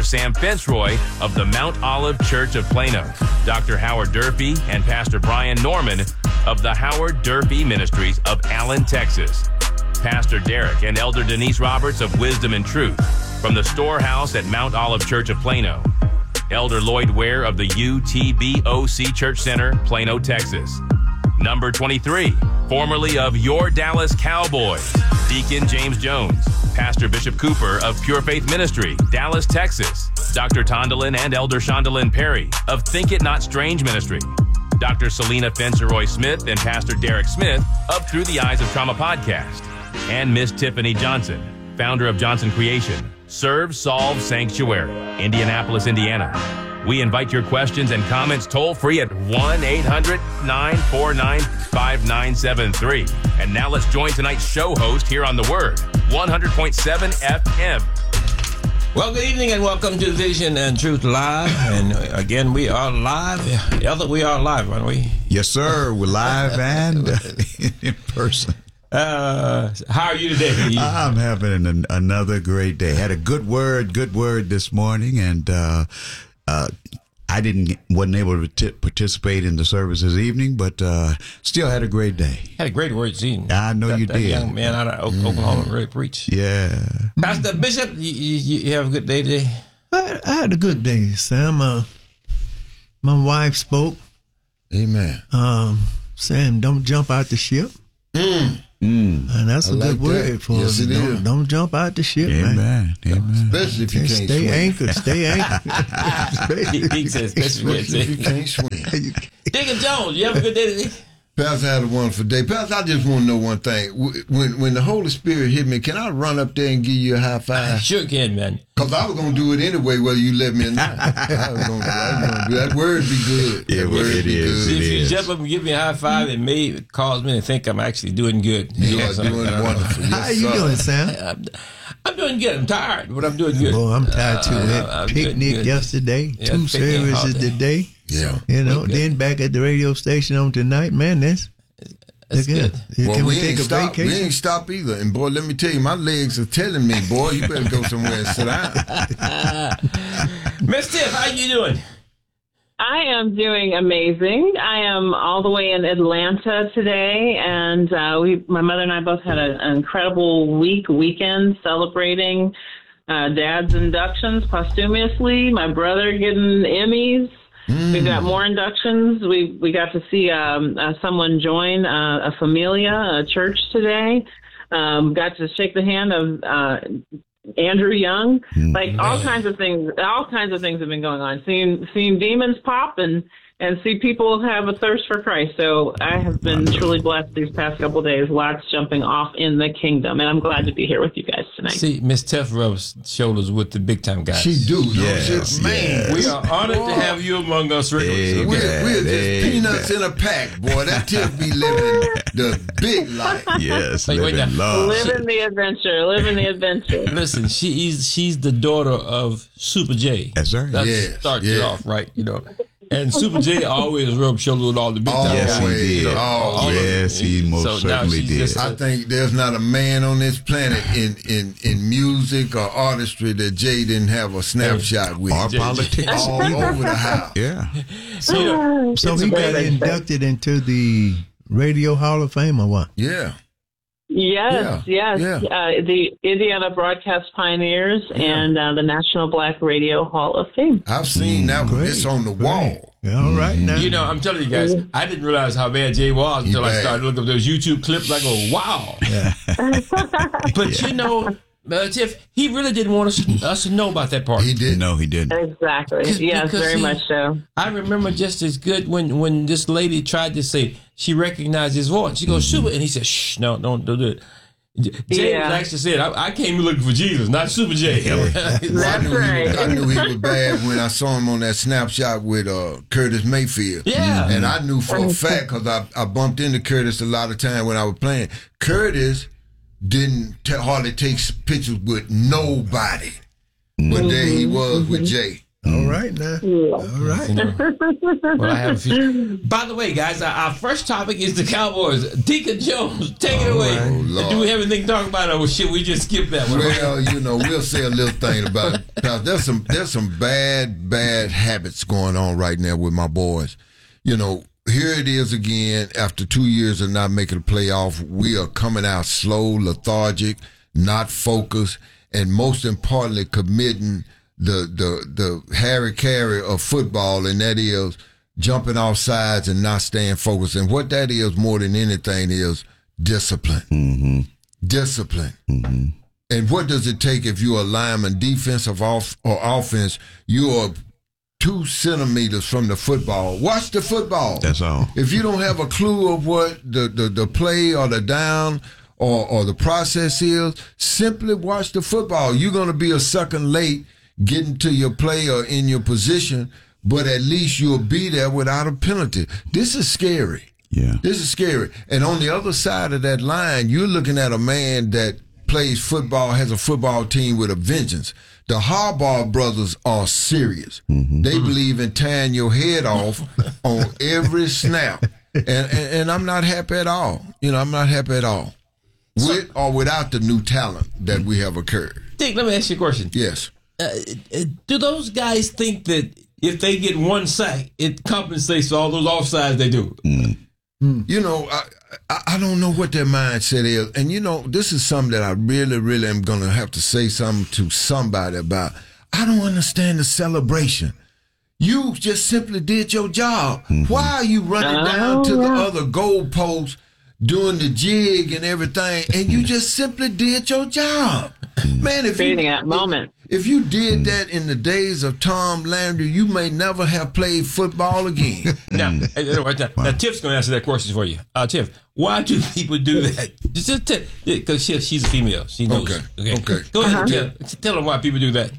Sam Fitzroy of the Mount Olive Church of Plano, Dr. Howard Durfee and Pastor Brian Norman of the Howard Durfee Ministries of Allen, Texas, Pastor Derek and Elder Denise Roberts of Wisdom and Truth from the Storehouse at Mount Olive Church of Plano, Elder Lloyd Ware of the UTBOC Church Center, Plano, Texas. Number 23, formerly of Your Dallas Cowboys, Deacon James Jones, Pastor Bishop Cooper of Pure Faith Ministry, Dallas, Texas, Dr. Tondalyn and Elder Shondalyn Perry of Think It Not Strange Ministry, Dr. Selena Fenceroy Smith and Pastor Derek Smith of Through the Eyes of Trauma Podcast, and Miss Tiffany Johnson, founder of Johnson Creation, Serve Solve Sanctuary, Indianapolis, Indiana. We invite your questions and comments toll-free at 1-800-949-5973. And now let's join tonight's show host here on The Word, 100.7 FM. Well, good evening and welcome to Vision and Truth Live. And again, we are live. Elder, we are live, aren't we? Yes, sir. We're live and in person. How are you today? I'm having another great day. Had a good word this morning, and I wasn't able to participate in the service this evening, but still had a great day. Had a great word this evening. I know you that did. Young man out of Oklahoma really preached. Yeah. Pastor Bishop, you have a good day today? I had a good day, Sam. My wife spoke. Amen. Saying don't jump out the ship. And that's a good word for us. Don't jump out the ship, Amen. man. Amen. Especially if you can't Stay swim. anchored. Stay anchored. He says, especially If you can't swim. Deacon Jones, you have a good day today? Pastor had a wonderful day. Pastor, I just want to know one thing. When the Holy Spirit hit me, can I run up there and give you a high five? Sure can, man. Because I was going to do it anyway, whether you let me or not. I was going to do that. Word be good. Yeah, That word it be is. good. If you jump up and give me a high five, it may cause me to think I'm actually doing good. You are doing wonderful. Yes, How you sir. doing, Sam? I'm doing good. I'm tired, but I'm doing good. Boy, I'm tired too. That I'm doing picnic good. yesterday, Yeah, 2 picnic all services day. today. Yeah. You know, We good. then back at the radio station on tonight, man. That's good. Well, Can we we take ain't a stop. We vacation? ain't stop either. And boy, let me tell you, my legs are telling me, boy, you better go somewhere and sit down. Miss Tiff, how you doing? I am doing amazing. I am all the way in Atlanta today, and my mother and I both had an incredible weekend celebrating Dad's inductions posthumously. My brother getting Emmys. We've got more inductions. We got to see someone join a familia, a church today. Got to shake the hand of Andrew Young. Like all kinds of things have been going on. Seeing demons pop and see people have a thirst for Christ. So I have been truly blessed these past couple of days. Lots jumping off in the kingdom, and I'm glad to be here with you guys tonight. See, Miss Tiff rubs shoulders with the big time guys. She do. Yes, Man. We are honored to have you among us, regulars. We're just peanuts in a pack, boy. That Tiff be living the big life. Yes. Wait, Living now. love. Living the adventure. Listen, she's the daughter of Super J. That's right. That Yes, starts yeah. it off right, you know. And Super J always rubbed shoulders with all the big time Yes, guys. he Always, did. always. Yes, he most So now certainly she's did. just I think there's not a man on this planet in music or artistry that Jay didn't have a snapshot with. Our J- politics. All over the house. Yeah. So It's he got amazing. inducted into the Radio Hall of Fame or what? Yeah. Yes. The Indiana Broadcast Pioneers and the National Black Radio Hall of Fame. I've seen that one. Great, It's on the wall. All right now. You know, I'm telling you guys, I didn't realize how bad Jay was until I bad. started looking at those YouTube clips. I go, wow. But you know, Tiff, he really didn't want us to know about that part. He did. No, he didn't. Exactly. Yes, Because very he- much so. I remember just as good when this lady tried to say she recognized his voice. She goes, Super, and he said, shh, no, don't do it. Jay Yeah. was actually said, I came looking for Jesus, not Super J. That's right. I knew he was bad when I saw him on that snapshot with Curtis Mayfield. Yeah. And I knew for a fact, because I bumped into Curtis a lot of time when I was playing. Curtis didn't hardly take pictures with nobody. But there he was with Jay. All right right now. Yeah. All right. You know. Well, I have a few. By the way, guys, our first topic is the Cowboys. Deacon Jones, take it away. Lord. Do we have anything to talk about, or should we just skip that one? Well, you know, we'll say a little thing about it. There's some bad habits going on right now with my boys. You know, here it is again. After 2 years of not making the playoff, we are coming out slow, lethargic, not focused, and most importantly, committing the harry-carry of football, and that is jumping off sides and not staying focused. And what that is more than anything is discipline. Mm-hmm. Discipline. Mm-hmm. And what does it take if you're a lineman, defensive or offense? You are 2 centimeters from the football. Watch the football. That's all. If you don't have a clue of what the play or the down or the process is, simply watch the football. You're going to be a second late getting to your play or in your position, but at least you'll be there without a penalty. This is scary. Yeah. This is scary. And on the other side of that line, you're looking at a man that plays football, has a football team with a vengeance. The Harbaugh brothers are serious. Mm-hmm. They believe in tearing your head off on every snap. And I'm not happy at all. You know, I'm not happy at all. With or without the new talent that we have occurred. Dick, let me ask you a question. Yes. Do those guys think that if they get one sack, it compensates for all those offsides they do? You know, I don't know what their mindset is. And, you know, this is something that I really, really am going to have to say something to somebody about. I don't understand the celebration. You just simply did your job. Mm-hmm. Why are you running down to the other goalposts, doing the jig and everything, and you just simply did your job? Man, if you did that in the days of Tom Landry, you may never have played football again. Now, Tiff's going to answer that question for you. Tiff, why do people do that? Just because she's a female. She knows. Okay. Go ahead, Tiff. Tell them why people do that.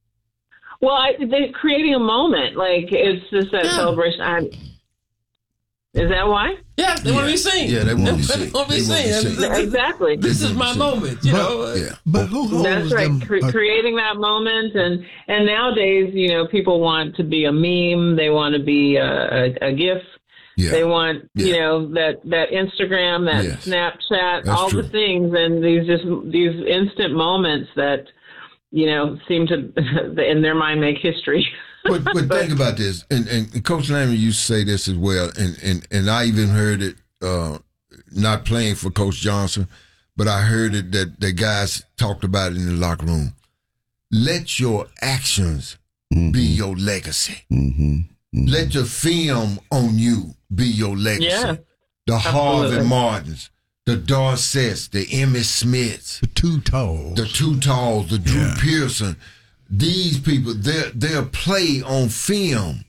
Well, they're creating a moment. Like, it's just that celebration. Is that why? Yeah, they want to be seen. Yeah, they want to be seen. Exactly. This is my moment, you know. Yeah. But who holds That's right. Creating that moment, and nowadays, you know, people want to be a meme. They want to be a GIF. Yeah. They want, you know, that Instagram, that Snapchat, That's all true. the things, and these instant moments that, you know, seem to, in their mind, make history. But think about this, and Coach Landry used to say this as well, and I even heard it, not playing for Coach Johnson, but I heard it that the guys talked about it in the locker room. Let your actions be your legacy. Mm-hmm. Let your film on you be your legacy. Yeah, the Harvey Martins, the Dorsets, the Emmitt Smiths, the Too Talls, the Drew Pearson. These people, their play on film,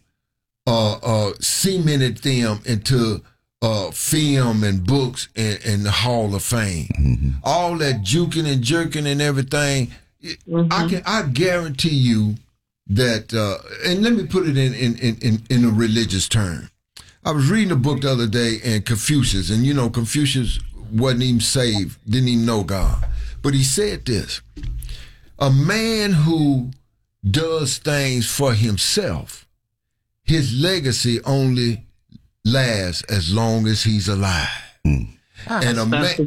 cemented them into film and books and the Hall of Fame. Mm-hmm. All that juking and jerking and everything. I guarantee you that. And let me put it in a religious term. I was reading a book the other day, and Confucius, and you know Confucius wasn't even saved, didn't even know God, but he said this. A man who does things for himself, his legacy only lasts as long as he's alive. And a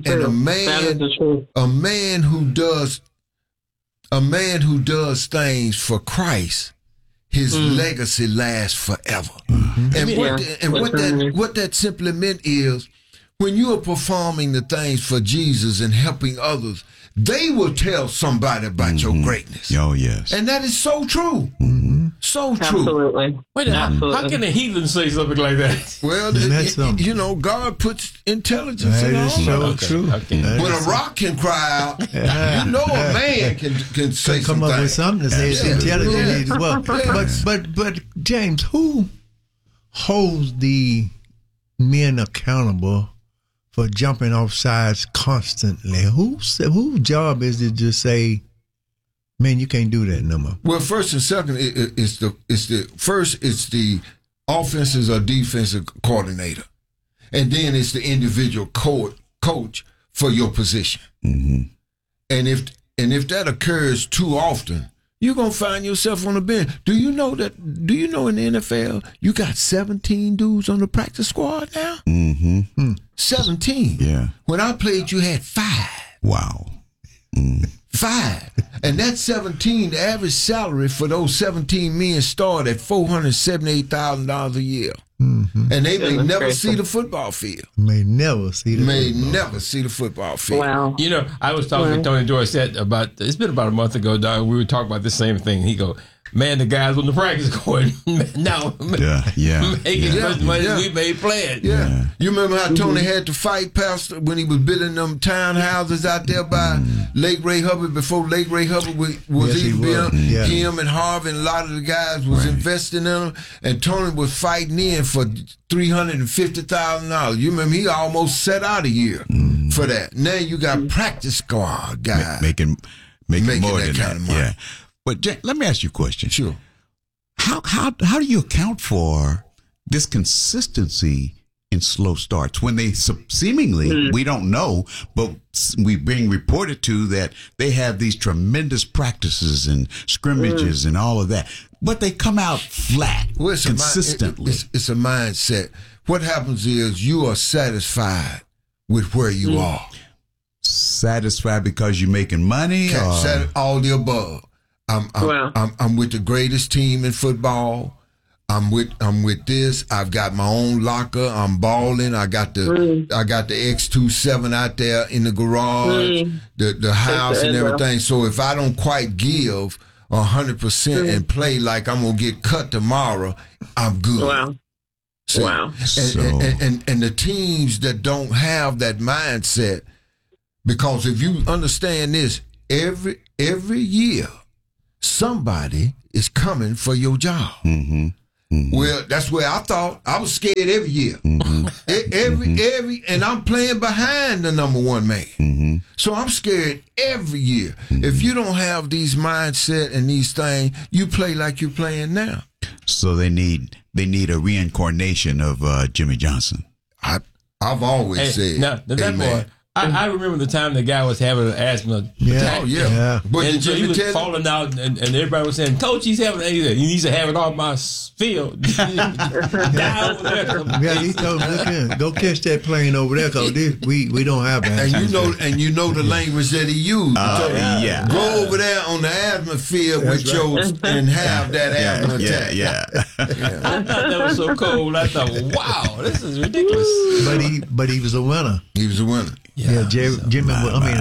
man who does things for Christ, his legacy lasts forever. And what that simply meant is, when you are performing the things for Jesus and helping others, they will tell somebody about your greatness. Oh, yes. And that is so true. So true. Absolutely. Wait a minute. How can a heathen say something like that? Well, you know, God puts intelligence in all that. That is so true. Okay. When a rock can cry out, you know a man can say come up with something to say it's intelligent as well. But James, who holds the men accountable for jumping off sides constantly? Whose job is it to say, man, you can't do that no more? Well, first and second, it's the offensive or defensive coordinator, and then it's the individual coach for your position. Mm-hmm. And if that occurs too often, you're going to find yourself on the bench. Do you know in the NFL, you got 17 dudes on the practice squad now? Mm-hmm. 17. Yeah. When I played, you had 5. Wow. 5. And that 17, the average salary for those 17 men started at $478,000 a year. Mm-hmm. And they may never see the football field. May never see the football field. Wow. You know, I was talking to Tony Dorsett it's been about a month ago, dog. We were talking about the same thing. He go, man, the guys on the practice court now making as much money as we made playing. Yeah. You remember how Tony had to fight Pastor when he was building them townhouses out there by Lake Ray Hubbard before Lake Ray Hubbard was even built? Yeah. Him and Harvey and a lot of the guys was investing in them, and Tony was fighting in for $350,000. You remember he almost set out a year for that. Now you got practice squad guys making more that than kind of money. Yeah. But Jay, let me ask you a question. Sure. How do you account for this consistency in slow starts when they seemingly, we don't know, but we being reported to that they have these tremendous practices and scrimmages and all of that, but they come out flat consistently. It's a mindset. What happens is you are satisfied with where you are. Satisfied because you're making money? All the above. I'm with the greatest team in football. I'm with this. I've got my own locker. I'm balling. I got the X27 out there in the garage, the house and everything. So if I don't quite give 100% and play like I'm gonna get cut tomorrow, I'm good. Wow. So, and the teams that don't have that mindset, because if you understand this, every year somebody is coming for your job. Mm-hmm. Mm-hmm. Well, that's where I thought I was scared every year. Mm-hmm. every, and I'm playing behind the number one man. Mm-hmm. So I'm scared every year. Mm-hmm. If you don't have these mindset and these things, you play like you're playing now. So they need a reincarnation of Jimmy Johnson. I've always said. Now, that boy, I remember the time the guy was having an asthma attack. Oh, yeah. But and he was falling out, and everybody was saying, Coach, he's having he needs to have it off my field. Yeah, he told him, go catch that plane over there, because we don't have that. And you know the language that he used. Go over there on the asthma field with yours and have that asthma attack. I thought that was so cool. I thought, wow, this is ridiculous. But he was a winner. He was a winner. Yeah, Jimmy.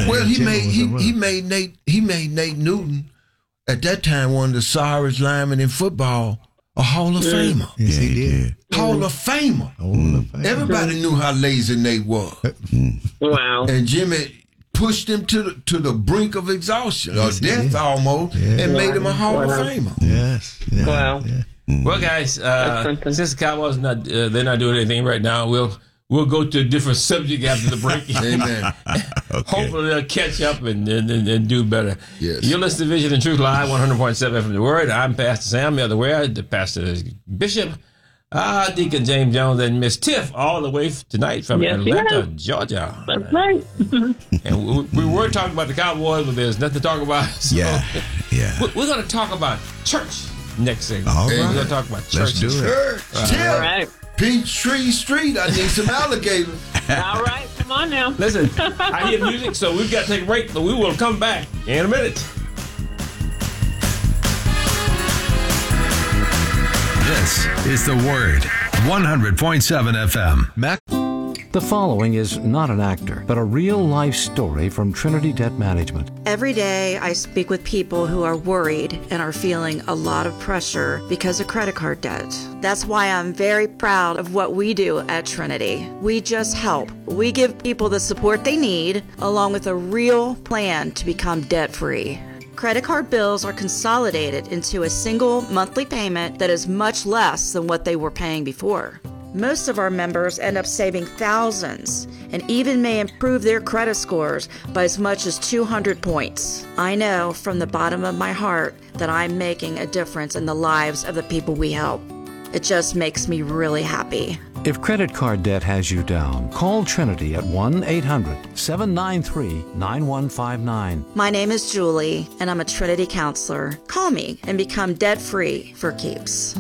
He made Nate Newton at that time one of the sorriest linemen in football a Hall of Famer. Yes, he did. Hall of Famer. Everybody knew how lazy Nate was. Wow. And Jimmy pushed him to the brink of exhaustion or death almost, and made him a Hall of Famer. Yes. Yeah. Wow. Yeah. Well, guys, since the Cowboys they're not doing anything right now, We'll go to a different subject after the break. Amen. Hopefully they'll catch up and do better. Yes. You're listening to Vision and Truth Live, 100.7 FM The Word. I'm Pastor Sam, the other way, the Pastor Bishop, Deacon James Jones, and Miss Tiff, all the way tonight from Atlanta, Georgia. That's right. And we were talking about the Cowboys, but there's nothing to talk about. So we're going to talk about church next segment. All right. We're going to talk about church. Let's do it. All right. Peachtree Street, I need some alligators. All right, come on now. Listen, I hear music, so we've got to take a break, but we will come back in a minute. This is The Word, 100.7 FM. The following is not an actor, but a real-life story from Trinity Debt Management. Every day, I speak with people who are worried and are feeling a lot of pressure because of credit card debt. That's why I'm very proud of what we do at Trinity. We just help. We give people the support they need, along with a real plan to become debt-free. Credit card bills are consolidated into a single monthly payment that is much less than what they were paying before. Most of our members end up saving thousands and even may improve their credit scores by as much as 200 points. I know from the bottom of my heart that I'm making a difference in the lives of the people we help. It just makes me really happy. If credit card debt has you down, call Trinity at 1-800-793-9159. My name is Julie, and I'm a Trinity counselor. Call me and become debt-free for keeps.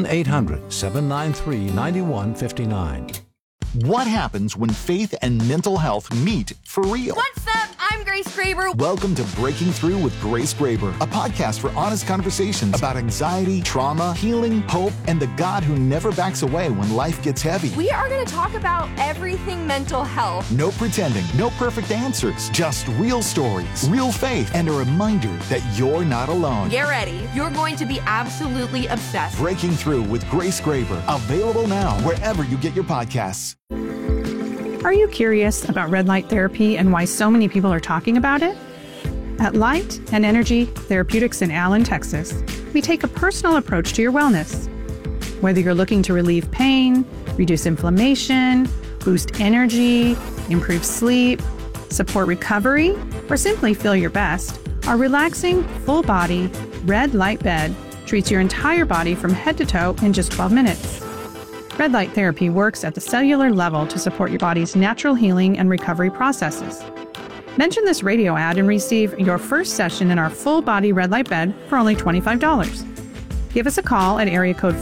1-800-793-9159. What happens when faith and mental health meet for real? What's up? I'm Grace Graber. Welcome to Breaking Through with Grace Graber, a podcast for honest conversations about anxiety, trauma, healing, hope, and the God who never backs away when life gets heavy. We are going to talk about everything mental health. No pretending, no perfect answers, just real stories, real faith, and a reminder that you're not alone. Get ready. You're going to be absolutely obsessed. Breaking Through with Grace Graber, available now wherever you get your podcasts. Are you curious about red light therapy and why so many people are talking about it? At Light and Energy Therapeutics in Allen, Texas, we take a personal approach to your wellness. Whether you're looking to relieve pain, reduce inflammation, boost energy, improve sleep, support recovery, or simply feel your best, our relaxing, full-body, red light bed treats your entire body from head to toe in just 12 minutes. Red light therapy works at the cellular level to support your body's natural healing and recovery processes. Mention this radio ad and receive your first session in our full-body red light bed for only $25. Give us a call at area code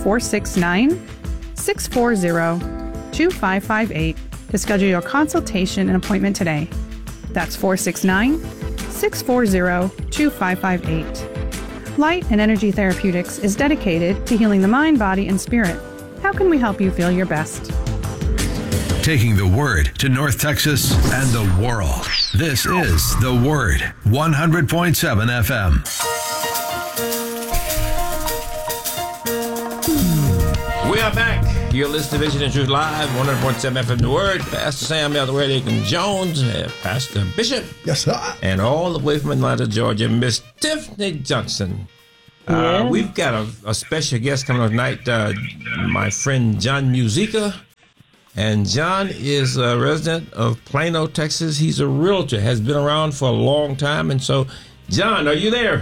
469-640-2558 to schedule your consultation and appointment today. That's 469-640-2558. Light and Energy Therapeutics is dedicated to healing the mind, body, and spirit. How can we help you feel your best? Taking the Word to North Texas and the world. This is The Word, 100.7 FM. We are back. You're listening to Vision and Truth Live, 100.7 FM The Word. Pastor Sam Elder Aiken Jones, Pastor Bishop. Yes, sir. And all the way from Atlanta, Georgia, Miss Tiffany Johnson. We've got a special guest coming on tonight, my friend John Musica. And John is a resident of Plano, Texas. He's a realtor, has been around for a long time. And so, John, are you there?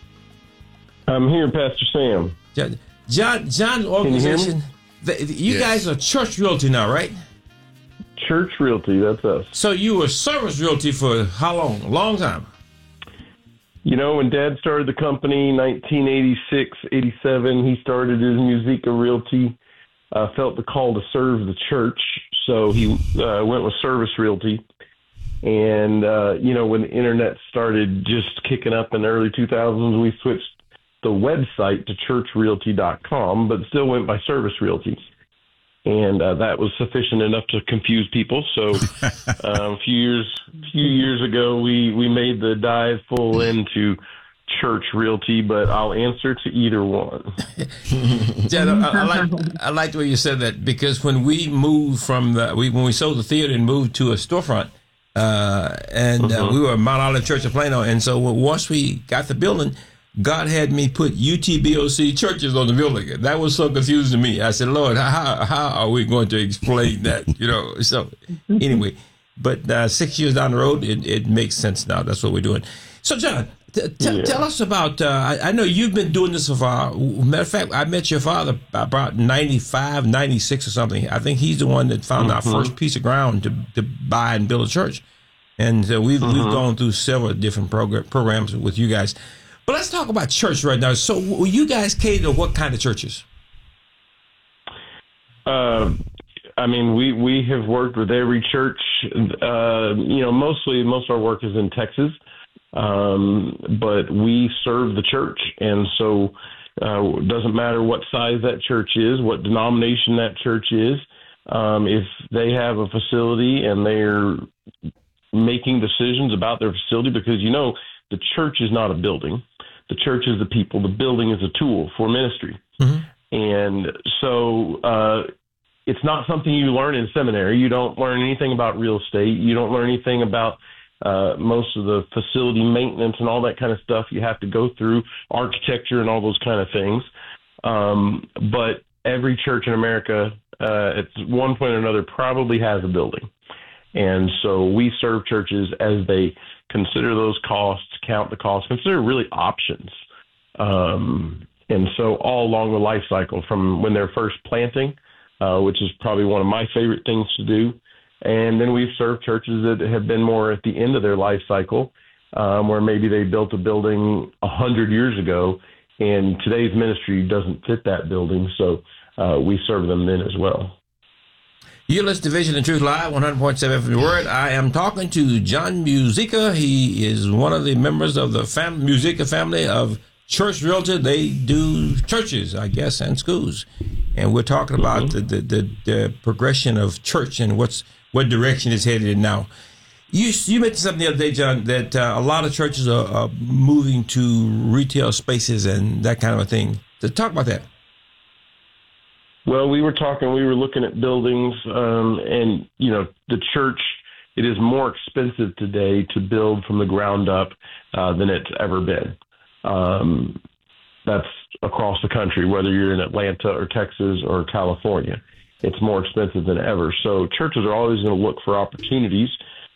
I'm here, Pastor Sam. John's organization, you guys are Church Realty now, right? Church Realty, that's us. So you were Service Realty for how long? A long time. You know, when Dad started the company, 1986, 87, he started his Musica Realty, felt the call to serve the church, so he went with Service Realty. And, you know, when the internet started just kicking up in the early 2000s, we switched the website to churchrealty.com, but still went by Service Realty. And that was sufficient enough to confuse people. So a few years ago, we made the dive full into Church Realty, but I'll answer to either one. Jen, I like the way you said that, because when we moved from when we sold the theater and moved to a storefront, we were Mount Olive Church of Plano, and so once we got the building, God had me put UTBOC churches on the building. That was so confusing to me. I said, Lord, how are we going to explain that? You know. So anyway, but 6 years down the road, it makes sense now. That's what we're doing. So John, tell us about. I know you've been doing this for a while. Matter of fact, I met your father about 95, 96 or something. I think he's the one that found our first piece of ground to buy and build a church. And we've gone through several different programs with you guys. But let's talk about church right now. So will you guys cater to what kind of churches? I mean, we have worked with every church. You know, most of our work is in Texas, but we serve the church. And so it doesn't matter what size that church is, what denomination that church is. If they have a facility and they're making decisions about their facility, because, you know, the church is not a building. The church is the people. The building is a tool for ministry. And so it's not something you learn in seminary. You don't learn anything about real estate. You don't learn anything about most of the facility maintenance and all that kind of stuff. You have to go through architecture and all those kind of things. But every church in America, at one point or another, probably has a building. And so we serve churches as they consider those costs, count the costs, consider really options. And so all along the life cycle, from when they're first planting which is probably one of my favorite things to do. And then we've served churches that have been more at the end of their life cycle, where maybe they built a building 100 years ago, and today's ministry doesn't fit that building, so we serve them then as well. You're listening to Vision and Truth Live, 100.7 FM The Word. I am talking to John Musica. He is one of the members of the Musica family of Church Realtor. They do churches, I guess, and schools. And we're talking about the progression of church and what direction it's headed in now. You mentioned something the other day, John, that a lot of churches are moving to retail spaces and that kind of a thing. So talk about that. Well, we were looking at buildings, and, the church, it is more expensive today to build from the ground up than it's ever been. That's across the country, whether you're in Atlanta or Texas or California. It's more expensive than ever. So churches are always going to look for opportunities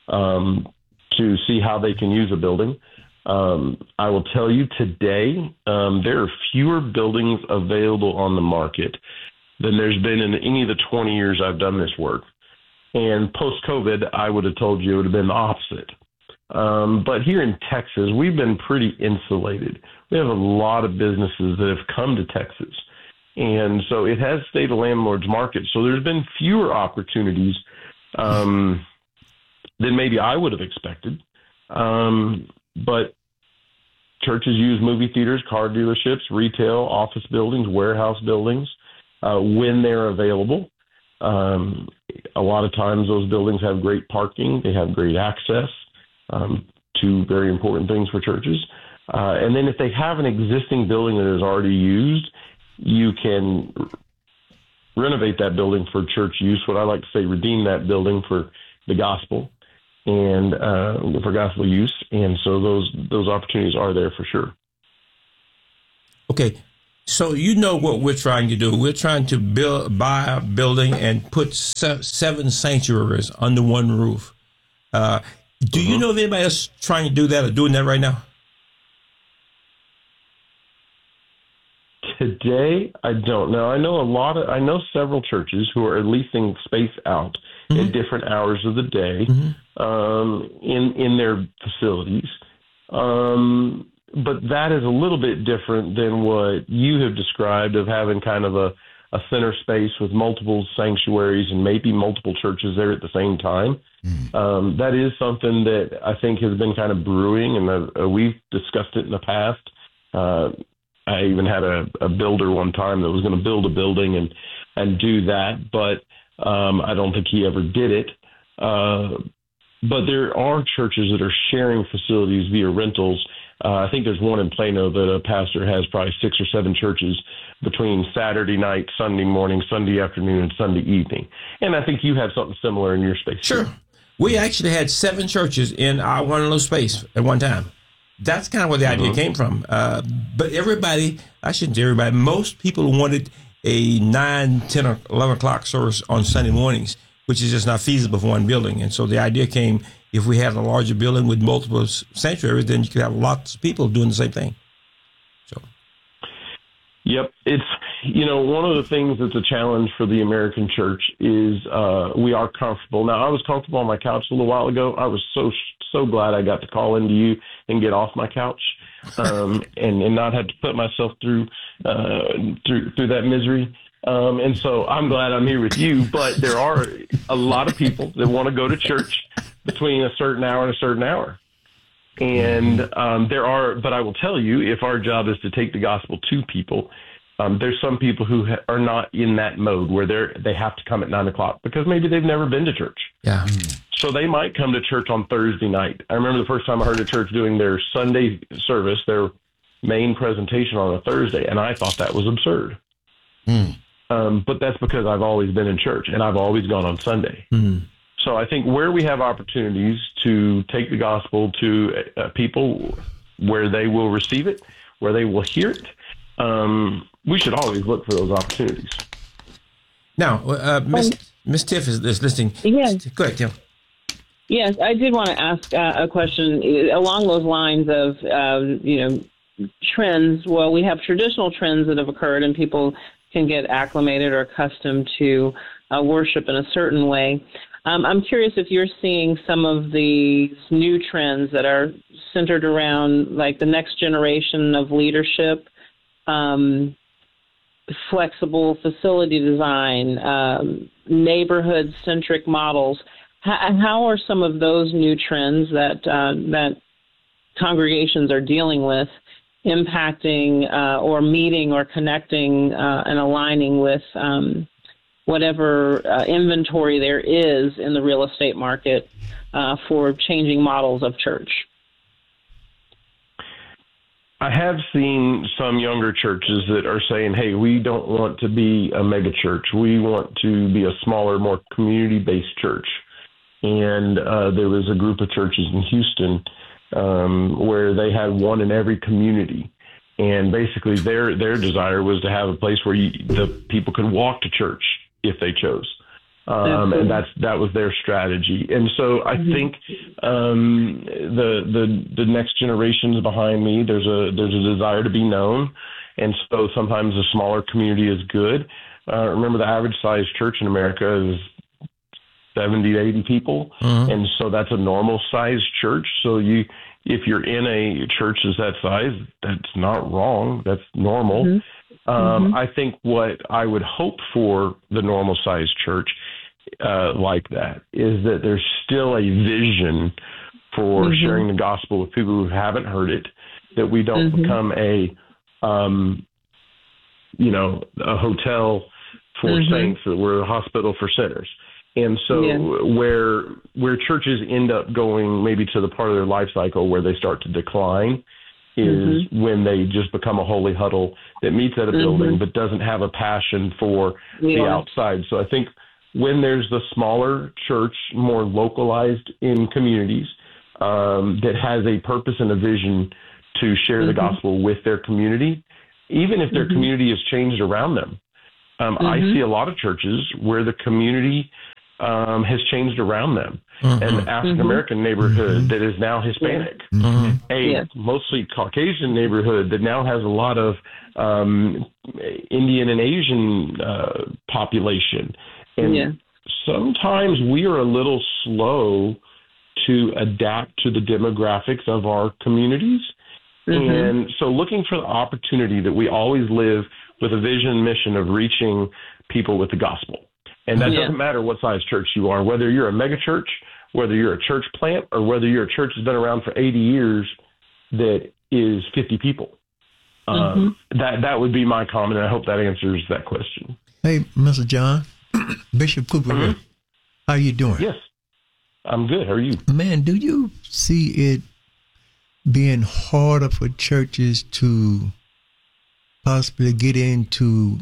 to see how they can use a building. I will tell you today, there are fewer buildings available on the market than there's been in any of the 20 years I've done this work. And post-COVID, I would have told you it would have been the opposite. But here in Texas, we've been pretty insulated. We have a lot of businesses that have come to Texas. And so it has stayed a landlord's market. So there's been fewer opportunities than maybe I would have expected. But churches use movie theaters, car dealerships, retail, office buildings, warehouse buildings when they're available. A lot of times those buildings have great parking. They have great access to very important things for churches. And then if they have an existing building that is already used, you can renovate that building for church use. What I like to say, redeem that building for the gospel and for gospel use. And so those opportunities are there for sure. Okay. So you know what we're trying to do. We're trying to buy a building and put 7 sanctuaries under one roof. Do you know of anybody else trying to do that or doing that right now? Today, I don't know. I know several churches who are leasing space out at different hours of the day in their facilities. But that is a little bit different than what you have described of having kind of a center space with multiple sanctuaries and maybe multiple churches there at the same time. That is something that I think has been kind of brewing, and we've discussed it in the past. I even had a builder one time that was going to build a building and do that, but I don't think he ever did it. But there are churches that are sharing facilities via rentals. I think there's one in Plano that a pastor has probably 6 or 7 churches between Saturday night, Sunday morning, Sunday afternoon, and Sunday evening. And I think you have something similar in your space. Sure. Too. We actually had 7 churches in our one little space at one time. That's kind of where the idea came from. But everybody, I shouldn't say everybody, most people wanted a 9, 10, or 11 o'clock service on Sunday mornings, which is just not feasible for one building. And so the idea came, if we had a larger building with multiple sanctuaries, then you could have lots of people doing the same thing. So, yep. It's, one of the things that's a challenge for the American church is we are comfortable. Now, I was comfortable on my couch a little while ago. I was so glad I got to call into you and get off my couch and not have to put myself through that misery. And so I'm glad I'm here with you, but there are a lot of people that want to go to church between a certain hour and a certain hour. And but I will tell you, if our job is to take the gospel to people, there's some people who are not in that mode where they have to come at 9 o'clock because maybe they've never been to church. Yeah. So they might come to church on Thursday night. I remember the first time I heard a church doing their Sunday service, their main presentation on a Thursday, and I thought that was absurd. But that's because I've always been in church and I've always gone on Sunday. So I think where we have opportunities to take the gospel to people where they will receive it, where they will hear it, we should always look for those opportunities. Now, Miss Tiff is listening. Yes. Go ahead, Tim. Yes, I did want to ask a question along those lines of, trends. Well, we have traditional trends that have occurred and people can get acclimated or accustomed to worship in a certain way. I'm curious if you're seeing some of these new trends that are centered around like the next generation of leadership, flexible facility design, neighborhood-centric models. How are some of those new trends that congregations are dealing with impacting or meeting or connecting and aligning with whatever inventory there is in the real estate market for changing models of church? I have seen some younger churches that are saying, hey, we don't want to be a mega church. We want to be a smaller, more community-based church. And there was a group of churches in Houston where they had one in every community. And basically their desire was to have a place where the people could walk to church if they chose. And that was their strategy. And so I think the next generations behind me, there's a desire to be known. And so sometimes a smaller community is good. Remember, the average size church in America is 70 to 80 people. And so that's a normal size church. So if you're in a church that's that size, that's not wrong. That's normal. I think what I would hope for the normal size church like that is that there's still a vision for sharing the gospel with people who haven't heard it, that we don't become a hotel for saints, that we're a hospital for sinners. And so where churches end up going maybe to the part of their life cycle where they start to decline is when they just become a holy huddle that meets at a building but doesn't have a passion for the outside. So I think when there's the smaller church, more localized in communities, that has a purpose and a vision to share the gospel with their community, even if their community has changed around them. I see a lot of churches where the community has changed around them. An African-American neighborhood that is now Hispanic, a mostly Caucasian neighborhood that now has a lot of Indian and Asian population. And sometimes we are a little slow to adapt to the demographics of our communities. And so looking for the opportunity that we always live with a vision and mission of reaching people with the gospel. And that doesn't matter what size church you are, whether you're a mega church, whether you're a church plant, or whether you're a church that's been around for 80 years that is 50 people. That would be my comment. I hope that answers that question. Hey, Mr. John, Bishop Cooper, how you doing? Yes, I'm good. How are you? Man, do you see it being harder for churches to possibly get into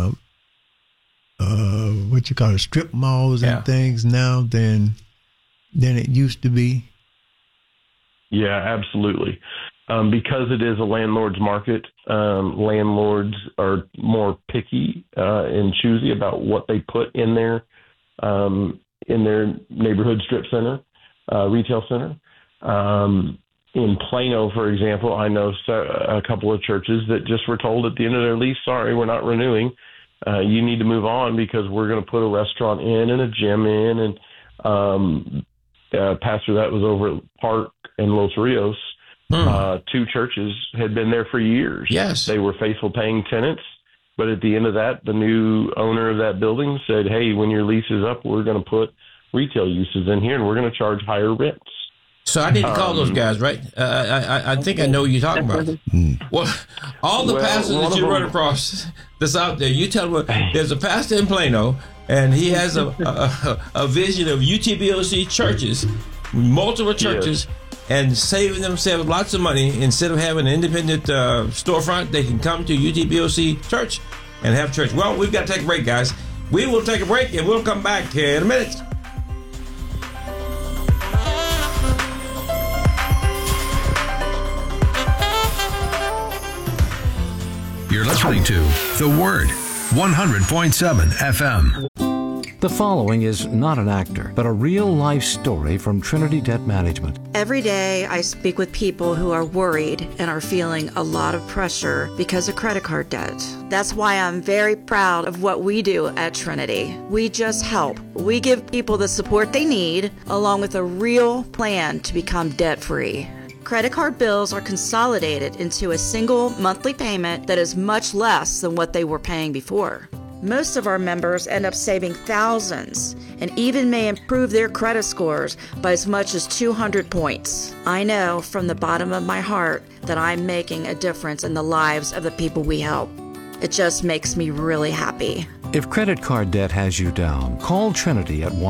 what you call it, strip malls and things now than it used to be? Yeah, absolutely. Because it is a landlord's market, landlords are more picky and choosy about what they put in their neighborhood strip center, retail center. In Plano, for example, I know a couple of churches that just were told at the end of their lease, sorry, we're not renewing. You need to move on because we're going to put a restaurant in and a gym in. And pastor that was over at Park and Los Rios. Two churches had been there for years. Yes. They were faithful paying tenants. But at the end of that, the new owner of that building said, hey, when your lease is up, we're going to put retail uses in here and we're going to charge higher rents. So I need to call those guys, right? I think I know who you're talking about. Well, all the pastors that you run across that's out there, you tell them there's a pastor in Plano, and he has a vision of UTBOC churches, multiple churches, and saving themselves lots of money. Instead of having an independent storefront, they can come to UTBOC church and have church. Well, we've got to take a break, guys. We will take a break, and we'll come back in a minute. You're listening to The Word, 100.7 FM. The following is not an actor, but a real-life story from Trinity Debt Management. Every day, I speak with people who are worried and are feeling a lot of pressure because of credit card debt. That's why I'm very proud of what we do at Trinity. We just help. We give people the support they need, along with a real plan to become debt-free. Credit card bills are consolidated into a single monthly payment that is much less than what they were paying before. Most of our members end up saving thousands and even may improve their credit scores by as much as 200 points. I know from the bottom of my heart that I'm making a difference in the lives of the people we help. It just makes me really happy. If credit card debt has you down, call Trinity at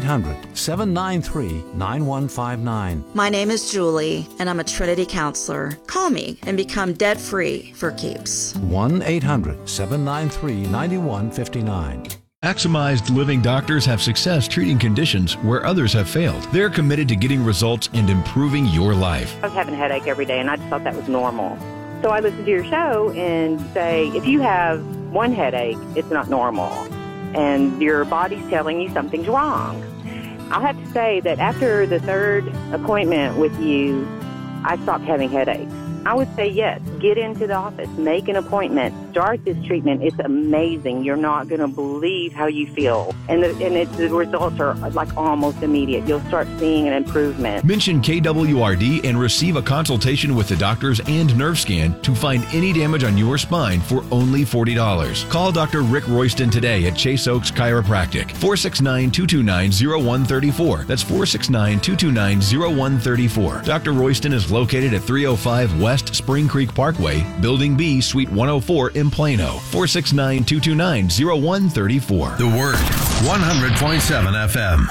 1-800-793-9159. My name is Julie, and I'm a Trinity counselor. Call me and become debt-free for keeps. 1-800-793-9159. Aximized Living doctors have success treating conditions where others have failed. They're committed to getting results and improving your life. I was having a headache every day, and I just thought that was normal. So I listened to your show and say, if you have one headache, it's not normal, and your body's telling you something's wrong. I'll have to say that after the third appointment with you, I stopped having headaches. I would say yes, get into the office, make an appointment, start this treatment. It's amazing. You're not going to believe how you feel. And the results are like almost immediate. You'll start seeing an improvement. Mention KWRD and receive a consultation with the doctors and nerve scan to find any damage on your spine for only $40. Call Dr. Rick Royston today at Chase Oaks Chiropractic, 469-229-0134. That's 469-229-0134. Dr. Royston is located at 305 West Spring Creek Parkway, Building B, Suite 104 in Plano, 469-229-0134. The Word, 100.7 FM.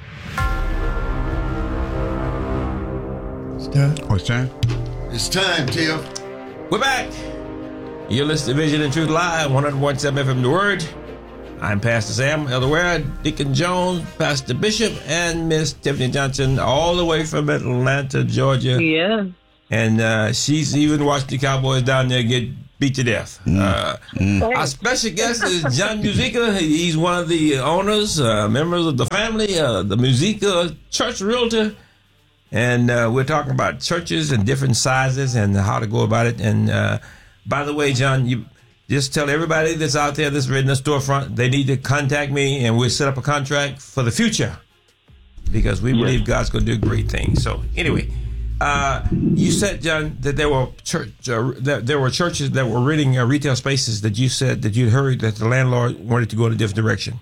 What's time? It's time, Tiff. We're back. You're listening to Vision and Truth Live, 101.7 FM The Word. I'm Pastor Sam Elder Ware, Deacon Jones, Pastor Bishop, and Miss Tiffany Johnson, all the way from Atlanta, Georgia. Yeah. And she's even watched the Cowboys down there get beat to death. Our special guest is John Musica. He's one of the owners, members of the family, the Musica Church Realtor. And we're talking about churches and different sizes and how to go about it. And by the way, John, you just tell everybody that's out there that's reading the storefront, they need to contact me and we'll set up a contract for the future because we believe God's going to do great things. So anyway, you said, John, that there were churches that were renting retail spaces that you said that you'd heard that the landlord wanted to go in a different direction.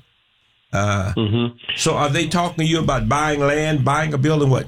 So are they talking to you about buying land, buying a building, what?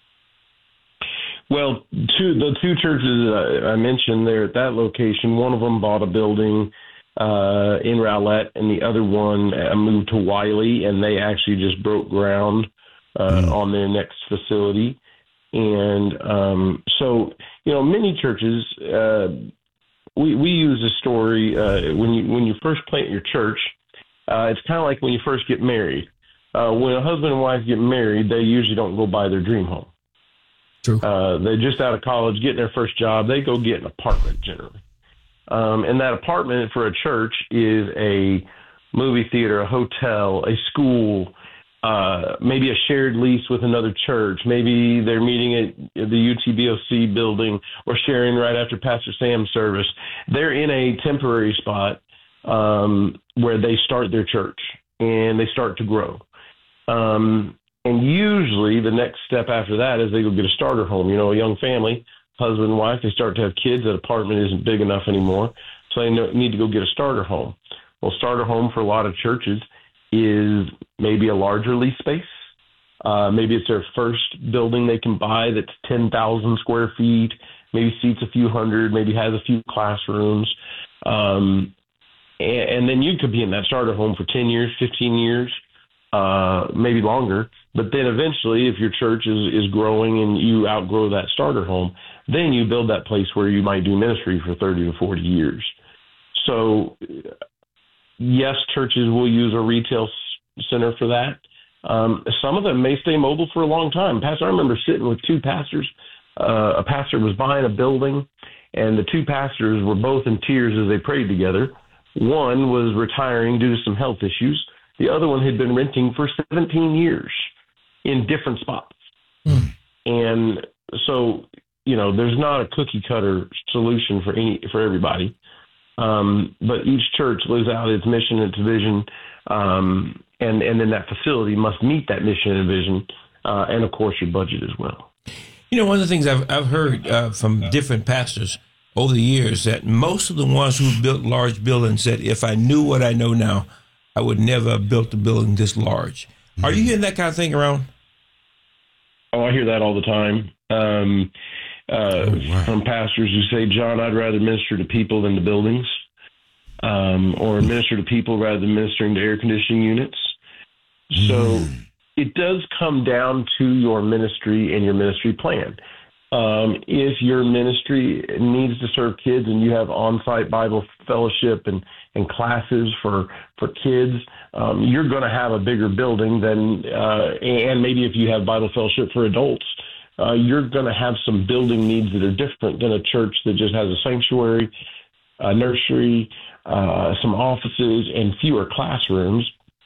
Well, the two churches I mentioned there at that location, one of them bought a building in Rowlett, and the other one moved to Wiley, and they actually just broke ground on their next facility. And so, many churches, we use a story when you first plant your church. It's kind of like when you first get married. When a husband and wife get married, they usually don't go buy their dream home. True. They're just out of college, getting their first job. They go get an apartment generally. And that apartment for a church is a movie theater, a hotel, a school, maybe a shared lease with another church. Maybe they're meeting at the UTBOC building or sharing right after Pastor Sam's service. They're in a temporary spot where they start their church and they start to grow. And usually the next step after that is they go get a starter home. A young family, husband and wife, they start to have kids. That apartment isn't big enough anymore, so they need to go get a starter home. Well, starter home for a lot of churches is maybe a larger lease space. Maybe it's their first building they can buy that's 10,000 square feet, maybe seats a few hundred, maybe has a few classrooms. And then you could be in that starter home for 10 years, 15 years, maybe longer. But then eventually, if your church is growing and you outgrow that starter home, then you build that place where you might do ministry for 30 to 40 years. So, yes, churches will use a retail center for that. Some of them may stay mobile for a long time. Pastor, I remember sitting with two pastors. A pastor was buying a building, and the two pastors were both in tears as they prayed together. One was retiring due to some health issues. The other one had been renting for 17 years in different spots. And so, there's not a cookie cutter solution for everybody. But each church lives out its mission and its vision. And then that facility must meet that mission and vision. And of course your budget as well. One of the things I've heard from different pastors over the years, that most of the ones who built large buildings said, if I knew what I know now, I would never have built a building this large. Are you hearing that kind of thing around? Oh, I hear that all the time. From pastors who say, John, I'd rather minister to people than to buildings, or minister to people rather than ministering to air conditioning units. So it does come down to your ministry and your ministry plan. If your ministry needs to serve kids and you have on-site Bible fellowship and classes for kids, you're going to have a bigger building than, and maybe if you have Bible fellowship for adults, you're going to have some building needs that are different than a church that just has a sanctuary, a nursery, some offices, and fewer classrooms.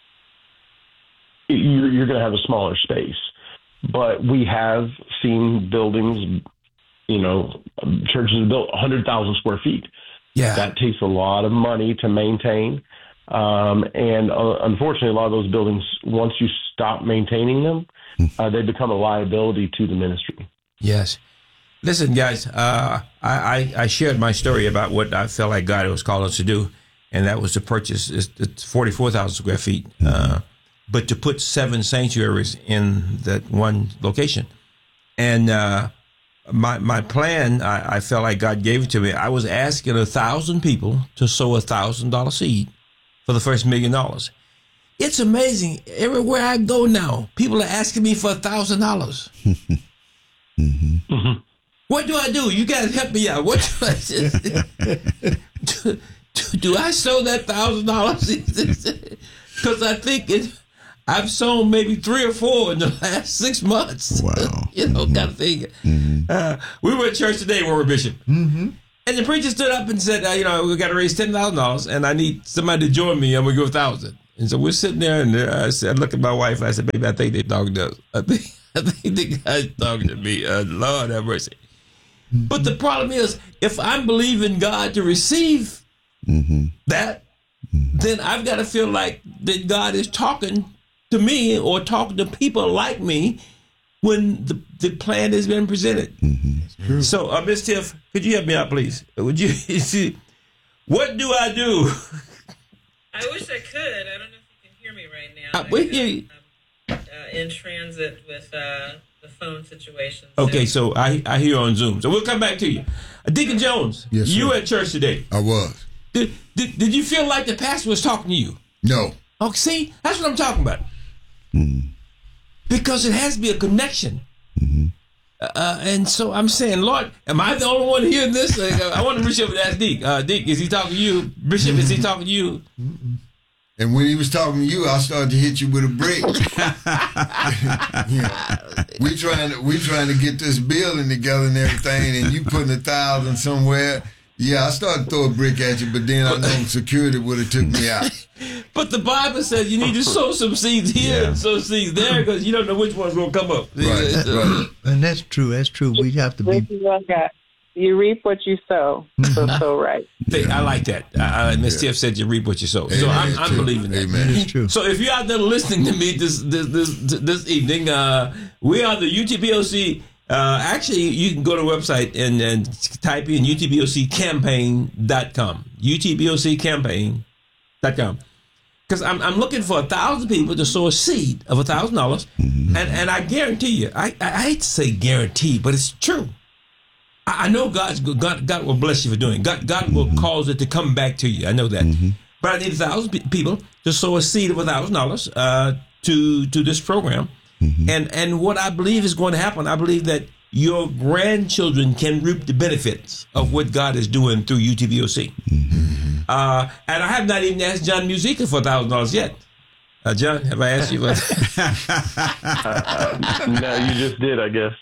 You're going to have a smaller space. But we have seen buildings, churches built 100,000 square feet. Yeah. That takes a lot of money to maintain. And unfortunately, a lot of those buildings, once you stop maintaining them, they become a liability to the ministry. Yes. Listen, guys, I shared my story about what I felt like God was calling us to do, and that was to purchase it's 44,000 square feet. But to put 7 sanctuaries in that one location. And my plan, I felt like God gave it to me. I was asking 1,000 people to sow $1,000 seed for the first $1 million. It's amazing. Everywhere I go now, people are asking me for $1,000. What do I do? You guys help me out. What do I do? I sow that $1,000? Because I think I've sown maybe 3 or 4 in the last 6 months. Wow. Kind of thing. We were at church today, weren't we, Bishop? And the preacher stood up and said, we got to raise $10,000, and I need somebody to join me. I'm going to give $1,000. And so we're sitting there, and I look at my wife, and I said, baby, I think they're talking to us. I think the guy's talking to me. Lord have mercy. But the problem is, if I'm believing God to receive that, then I've got to feel like that God is talking to me or talking to people like me when the plan has been presented. So, Ms. Tiff, could you help me out, please? Would you see, what do I do? I wish I could. I don't know if you can hear me right now. We hear you. In transit with the phone situation. Okay, so I hear you on Zoom. So we'll come back to you. Deacon Jones, yes, you sir. were at church today. I was. Did you feel like the pastor was talking to you? No. Oh, see, that's what I'm talking about. Because it has to be a connection. And so I'm saying, Lord, am I the only one hearing this? I want to reach over and ask Deke. Deke, is he talking to you? Bishop, is he talking to you? And when he was talking to you, I started to hit you with a brick. We trying to get this building together and everything, and you putting 1,000 somewhere. Yeah, I started to throw a brick at you, but then I know security would have took me out. But the Bible says you need to sow some seeds here and sow seeds there because you don't know which one's going to come up. Right. And that's true. That's true. We have to be. You reap what you sow. So right. I like that. Ms. Tiff said you reap what you sow. So I'm believing that. Amen. It's true. So if you're out there listening to me this evening, we are the UTBOC. Actually, you can go to the website and type in UTBOCcampaign.com. UTBOCcampaign.com. Because I'm looking for 1,000 people to sow a seed of $1,000. And I guarantee you, I hate to say guarantee, but it's true. I know God will bless you for doing it. God will cause it to come back to you. I know that. But I need 1,000 people to sow a seed of $1,000 to this program. And what I believe is going to happen, I believe that your grandchildren can reap the benefits of what God is doing through UTBOC. And I have not even asked John Musica for $1,000 yet. John, have I asked you for No, you just did, I guess.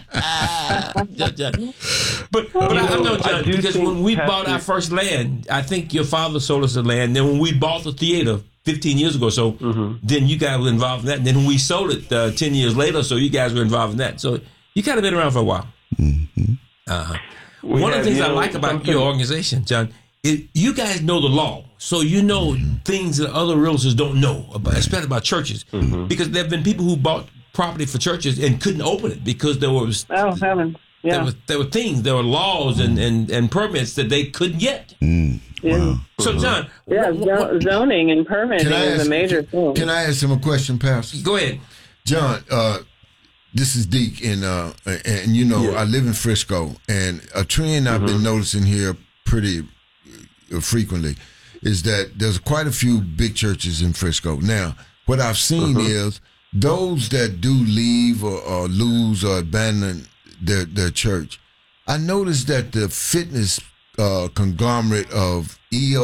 But I know, John, because when we bought our first land, I think your father sold us the land. Then when we bought the theater 15 years ago. So then you guys were involved in that. And then we sold it 10 years later, so you guys were involved in that. So you kind of been around for a while. One of the things I like about your organization, John, is you guys know the law. So you know things that other realtors don't know, about, especially about churches. Because there have been people who bought property for churches and couldn't open it because there was there were things, there were laws and permits that they couldn't get. Wow. So John, zoning and permitting is a major thing. Can I ask him a question, Pastor? Go ahead, John. This is Deke, and you know I live in Frisco, and a trend I've been noticing here pretty frequently is that there's quite a few big churches in Frisco. Now, what I've seen is those that do leave or lose or abandon their church, I noticed that the fitness conglomerate of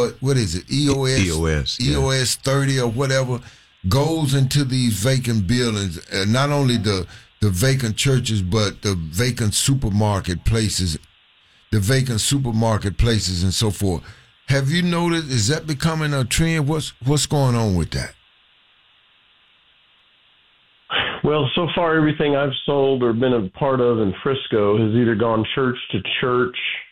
EOS 30 or whatever goes into these vacant buildings, and not only the vacant churches, but the vacant supermarket places, and so forth. Have you noticed? Is that becoming a trend? What's going on with that? Well, so far everything I've sold or been a part of in Frisco has either gone church to church.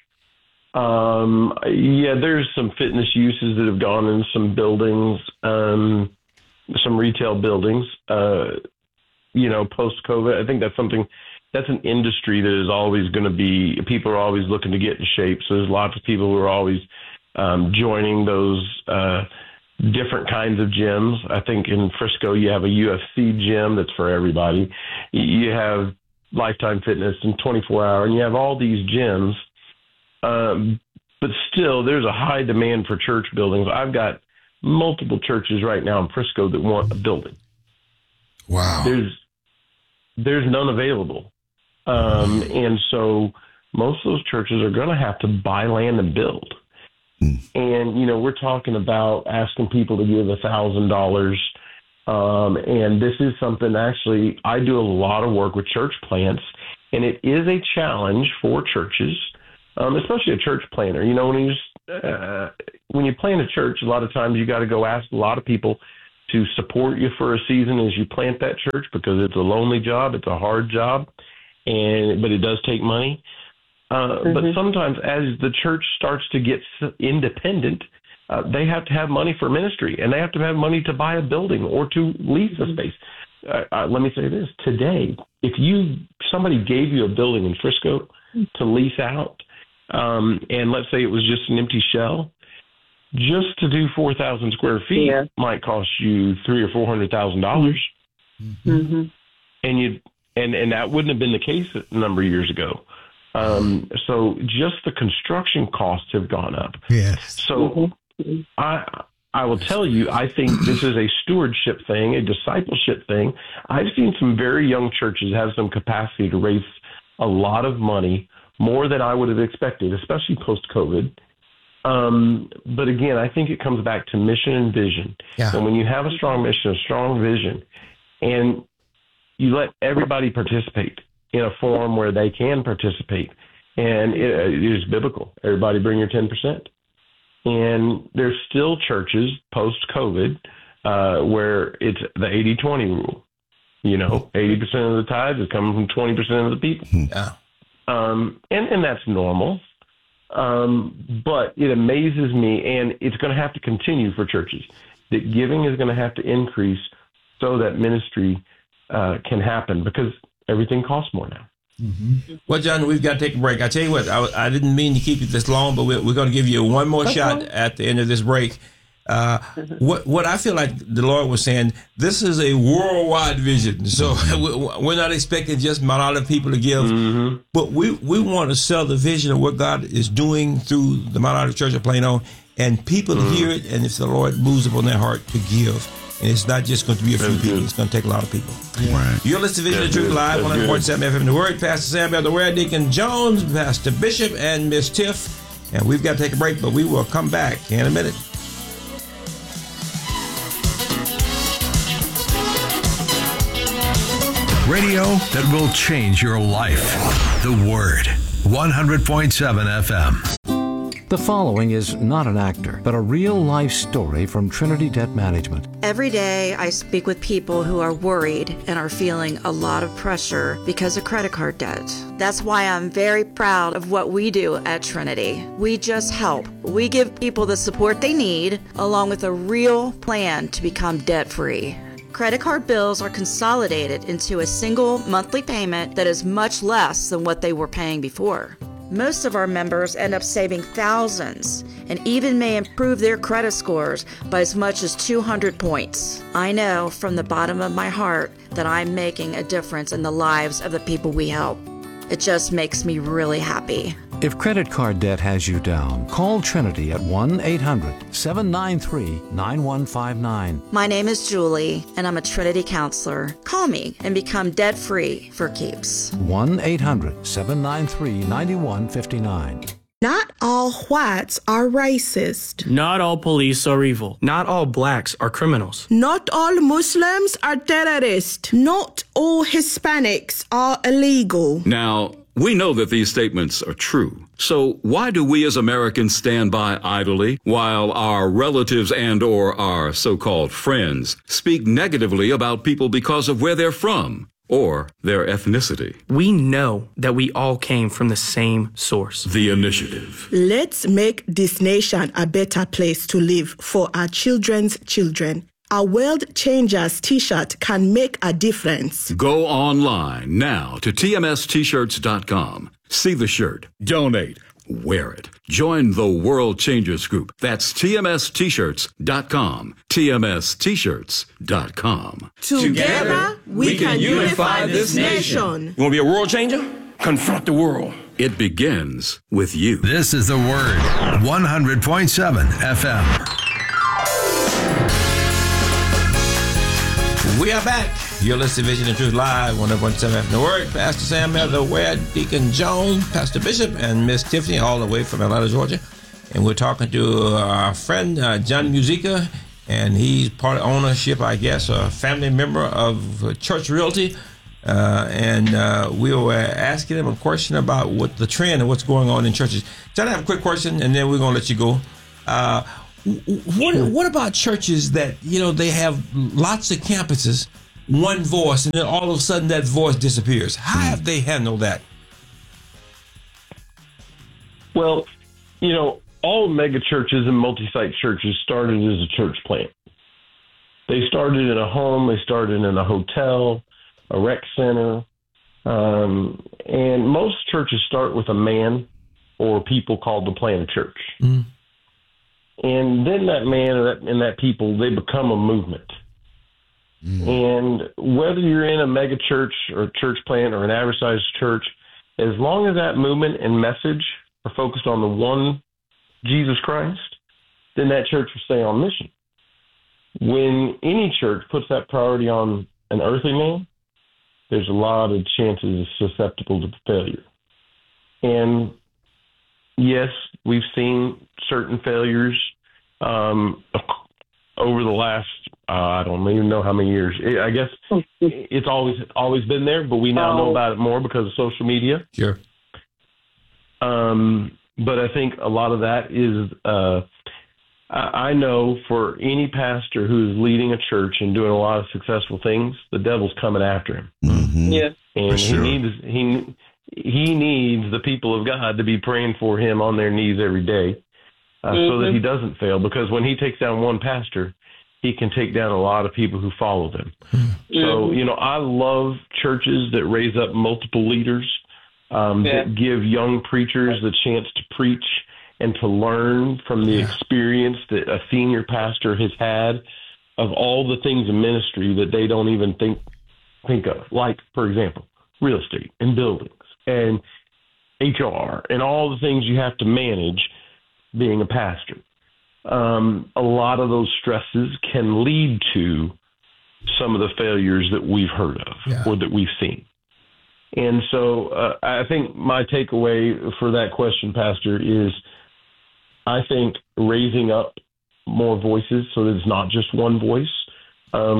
There's some fitness uses that have gone in some buildings, some retail buildings. Post-COVID, I think that's an industry that is always going to be. People are always looking to get in shape. So there's lots of people who are always joining those different kinds of gyms. I think in Frisco, you have a UFC gym that's for everybody. You have Lifetime Fitness and 24 Hour, and you have all these gyms. But still, there's a high demand for church buildings. I've got multiple churches right now in Frisco that want a building. Wow. There's none available. And so most of those churches are going to have to buy land and build. And, we're talking about asking people to give $1,000. And this is something, actually, I do a lot of work with church plants, and it is a challenge for churches, especially a church planter. When you plant a church, a lot of times you got to go ask a lot of people to support you for a season as you plant that church, because it's a lonely job. It's a hard job, but it does take money. But sometimes as the church starts to get independent, they have to have money for ministry, and they have to have money to buy a building or to lease a space. Let me say this. Today, if somebody gave you a building in Frisco to lease out, and let's say it was just an empty shell, just to do 4,000 square feet might cost you $300,000 or $400,000. And that wouldn't have been the case a number of years ago. So just the construction costs have gone up. Yes. So I will tell you, I think this is a stewardship thing, a discipleship thing. I've seen some very young churches have some capacity to raise a lot of money, more than I would have expected, especially post-COVID. But again, I think it comes back to mission and vision. Yeah. And when you have a strong mission, a strong vision, and you let everybody participate in a form where they can participate, and it is biblical. Everybody bring your 10%. And there's still churches post-COVID where it's the 80-20 rule. 80% of the tithes is coming from 20% of the people. Yeah. And that's normal. But it amazes me, and it's going to have to continue for churches, that giving is going to have to increase so that ministry can happen, because everything costs more now. Well, John, we've got to take a break. I tell you what, I didn't mean to keep you this long, but we're going to give you one more shot at the end of this break. What I feel like the Lord was saying, this is a worldwide vision. So we're not expecting just Mount Olive people to give, but we want to sell the vision of what God is doing through the Mount Olive Church of Plano, and people hear it, and if the Lord moves upon their heart to give. And it's not just going to be a few people. It's going to take a lot of people. Right. You're listening to Vision of Truth Live, 100.7 FM The Word. Pastor Sam Bell, The Word, Deacon Jones, Pastor Bishop, and Miss Tiff. And we've got to take a break, but we will come back in a minute. Radio that will change your life. The Word, 100.7 FM. The following is not an actor, but a real-life story from Trinity Debt Management. Every day I speak with people who are worried and are feeling a lot of pressure because of credit card debt. That's why I'm very proud of what we do at Trinity. We just help. We give people the support they need, along with a real plan to become debt-free. Credit card bills are consolidated into a single monthly payment that is much less than what they were paying before. Most of our members end up saving thousands and even may improve their credit scores by as much as 200 points. I know from the bottom of my heart that I'm making a difference in the lives of the people we help. It just makes me really happy. If credit card debt has you down, call Trinity at 1-800-793-9159. My name is Julie, and I'm a Trinity counselor. Call me and become debt-free for keeps. 1-800-793-9159. Not all whites are racist. Not all police are evil. Not all blacks are criminals. Not all Muslims are terrorists. Not all Hispanics are illegal. Now, we know that these statements are true. So why do we as Americans stand by idly while our relatives and/or our so-called friends speak negatively about people because of where they're from or their ethnicity? We know that we all came from the same source. The Initiative. Let's make this nation a better place to live for our children's children. A World Changers t-shirt can make a difference. Go online now to tmstshirts.com. See the shirt. Donate. Wear it. Join the World Changers group. That's tmstshirts.com. tmstshirts.com. Together, we can unify this nation. You want to be a world changer? Confront the world. It begins with you. This is The Word, 100.7 FM. We are back. You're listening to Vision and Truth Live, 101.7 FM. The Word, Pastor Sam Ware, Deacon Jones, Pastor Bishop, and Miss Tiffany, all the way from Atlanta, Georgia. And we're talking to our friend, John Musica, and he's part of ownership, I guess, a family member of Church Realty. And we were asking him a question about what the trend and what's going on in churches. John, I have a quick question, and then we're going to let you go. What about churches that, they have lots of campuses, one voice, and then all of a sudden that voice disappears? How have they handled that? Well, all mega churches and multi-site churches started as a church plant. They started in a home, they started in a hotel, a rec center, and most churches start with a man or people called to plant a church. Mm. And then that man and that people, they become a movement. Mm. And whether you're in a mega church or church plant or an average sized church, as long as that movement and message are focused on the one Jesus Christ, then that church will stay on mission. When any church puts that priority on an earthly man, there's a lot of chances susceptible to failure. And yes, we've seen certain failures over the last, I don't even know how many years. I guess it's always been there, but we now know about it more because of social media. Sure. But I think a lot of that is, I know for any pastor who is leading a church and doing a lot of successful things, the devil's coming after him. Mm-hmm. Yeah. And he needs the people of God to be praying for him on their knees every day so that he doesn't fail. Because when he takes down one pastor, he can take down a lot of people who follow them. Mm-hmm. So, I love churches that raise up multiple leaders, that give young preachers the chance to preach and to learn from the experience that a senior pastor has had of all the things in ministry that they don't even think of. Like, for example, real estate and buildings and HR and all the things you have to manage being a pastor. A lot of those stresses can lead to some of the failures that we've heard of or that we've seen. And so I think my takeaway for that question, Pastor, is I think raising up more voices so that it's not just one voice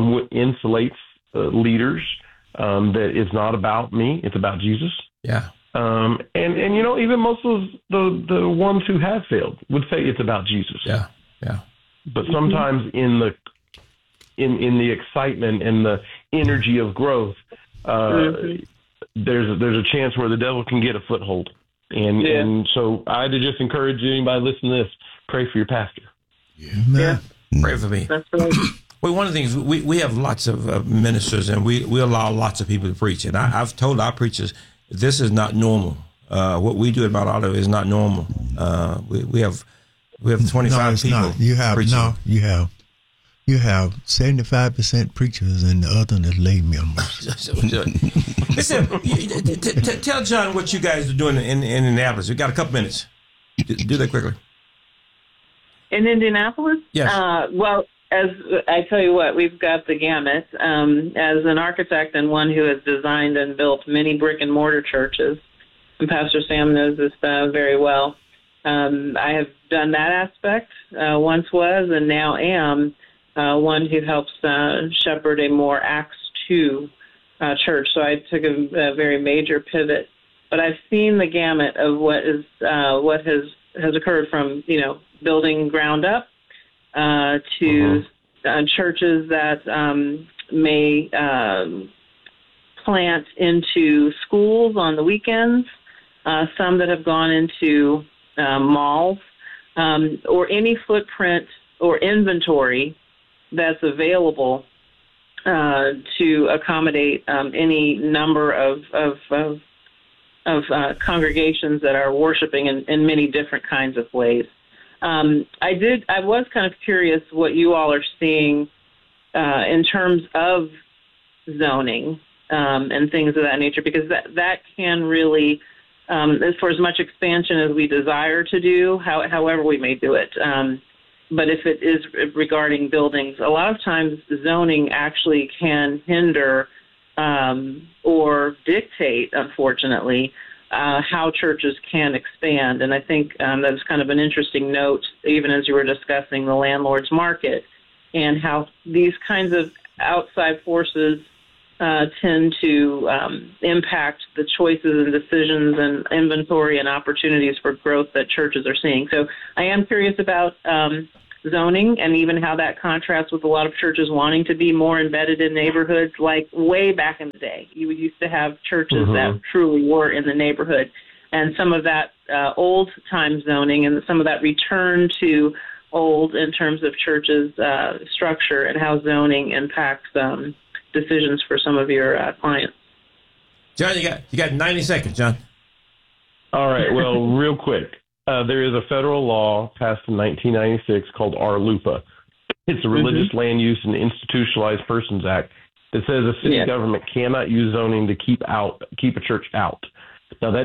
insulates leaders, that it's not about me, it's about Jesus. Yeah. And you know, even most of the ones who have failed would say it's about Jesus. Yeah. But sometimes in the excitement and the energy of growth, there's a chance where the devil can get a foothold. And so I'd just encourage anybody listening to this, pray for your pastor. Yeah. Pray for me. That's right. Well, one of the things, we have lots of ministers, and we allow lots of people to preach. And I've told our preachers, this is not normal. What we do at Mount Olive is not normal. We have 25 people. Not. You have preaching. You have 75% preachers and the other is lay members. Listen, tell John what you guys are doing in Indianapolis. We've got a couple minutes. Do that quickly. In Indianapolis? Yes. Well, as I tell you what, we've got the gamut. As an architect and one who has designed and built many brick and mortar churches, and Pastor Sam knows this very well, I have done that aspect, once was and now am one who helps shepherd a more Acts 2 church. So I took a very major pivot. But I've seen the gamut of what has occurred from, building ground up to churches that may plant into schools on the weekends, some that have gone into malls, or any footprint or inventory that's available to accommodate any number of congregations that are worshiping in many different kinds of ways. I was kind of curious what you all are seeing in terms of zoning and things of that nature, because that can really, for as much expansion as we desire to do, however we may do it. But if it is regarding buildings, a lot of times zoning actually can hinder or dictate, unfortunately, how churches can expand. And I think that's kind of an interesting note, even as you were discussing the landlord's market and how these kinds of outside forces tend to impact the choices and decisions and inventory and opportunities for growth that churches are seeing. So I am curious about zoning and even how that contrasts with a lot of churches wanting to be more embedded in neighborhoods. Like way back in the day, you used to have churches that truly were in the neighborhood, and some of that old time zoning and some of that return to old in terms of churches structure and how zoning impacts decisions for some of your clients. John, you got 90 seconds, John. All right. Well, real quick. There is a federal law passed in 1996 called RLUIPA. It's a Religious Land Use and Institutionalized Persons Act that says a city government cannot use zoning to keep a church out. Now, that